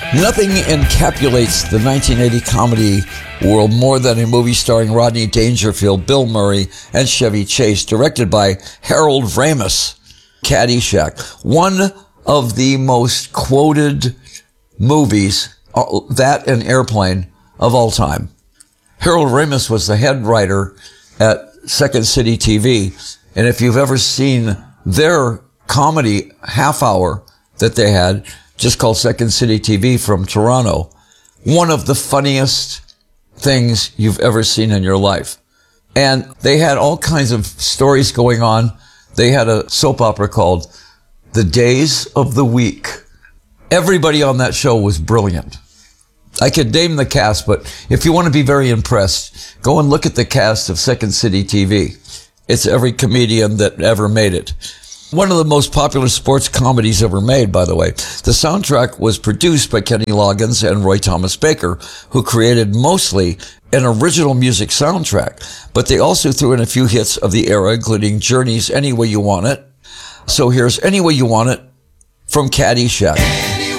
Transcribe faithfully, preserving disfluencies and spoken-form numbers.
Nothing encapsulates the nineteen eighty comedy world more than a movie starring Rodney Dangerfield, Bill Murray, and Chevy Chase, directed by Harold Ramis, Caddyshack. One of the most quoted movies, that and Airplane, of all time. Harold Ramis was the head writer at Second City T V, and if you've ever seen their comedy half hour that they had, just called Second City T V from Toronto, one of the funniest things you've ever seen in your life. And they had all kinds of stories going on. They had a soap opera called The Days of the Week. Everybody on that show was brilliant. I could name the cast, but if you want to be very impressed, go and look at the cast of Second City T V. It's every comedian that ever made it. One of the most popular sports comedies ever made, by the way. The soundtrack was produced by Kenny Loggins and Roy Thomas Baker, who created mostly an original music soundtrack. But they also threw in a few hits of the era, including Journey's Any Way You Want It. So here's Any Way You Want It from Caddyshack.